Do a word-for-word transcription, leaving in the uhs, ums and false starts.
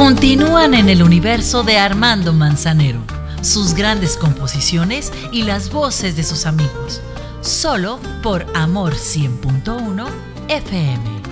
continúan en el universo de Armando Manzanero, sus grandes composiciones y las voces de sus amigos, solo por Amor cien punto uno F M.